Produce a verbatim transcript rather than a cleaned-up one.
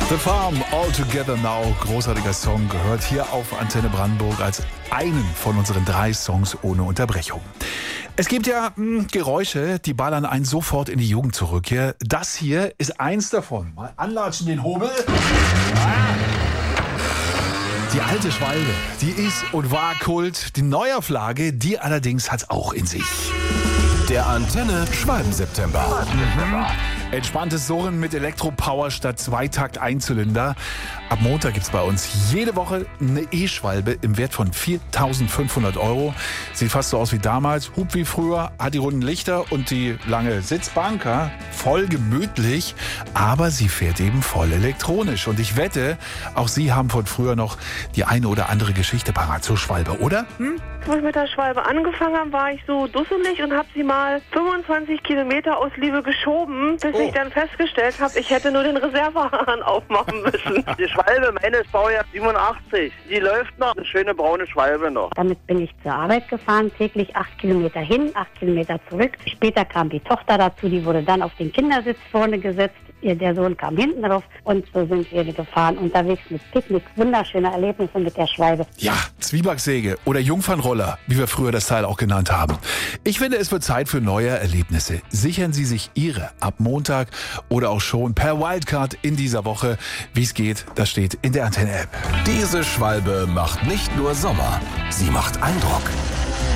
The Farm, All Together Now, großartiger Song, gehört hier auf Antenne Brandenburg als einen von unseren drei Songs ohne Unterbrechung. Es gibt ja mh, Geräusche, die ballern einen sofort in die Jugend zurück. Hier, das hier ist eins davon. Mal anlatschen den Hobel. Ah. Die alte Schwalbe, die ist und war Kult. Die Neuauflage, die allerdings hat's auch in sich. Der Antenne Schwalben-September. Mhm. Entspanntes Surren mit Elektropower statt Zweitakt Einzylinder. Ab Montag gibt's bei uns jede Woche eine E-Schwalbe im Wert von viertausendfünfhundert Euro. Sieht fast so aus wie damals, hupt wie früher, hat die runden Lichter und die lange Sitzbank, ja, voll gemütlich. Aber sie fährt eben voll elektronisch. Und ich wette, auch Sie haben von früher noch die eine oder andere Geschichte parat zur Schwalbe, oder? Hm? Als ich mit der Schwalbe angefangen habe, war ich so dusselig und habe sie mal fünfundzwanzig Kilometer aus Liebe geschoben, bis Oh. ich dann festgestellt habe, ich hätte nur den Reservehahn aufmachen müssen. Die Schwalbe, meine ist Baujahr siebenundachtzig. Die läuft noch, eine schöne braune Schwalbe noch. Damit bin ich zur Arbeit gefahren, täglich acht Kilometer hin, acht Kilometer zurück. Später kam die Tochter dazu, die wurde dann auf den Kindersitz vorne gesetzt. Ihr, der Sohn kam hinten drauf und so sind wir gefahren, unterwegs mit Picknick. Wunderschöne Erlebnisse mit der Schwalbe. Ja, Zwiebacksäge oder Jungfernroller, wie wir früher das Teil auch genannt haben. Ich finde, es wird Zeit für neue Erlebnisse. Sichern Sie sich Ihre ab Montag oder auch schon per Wildcard in dieser Woche. Wie es geht, das steht in der Antenne-App. Diese Schwalbe macht nicht nur Sommer, sie macht Eindruck.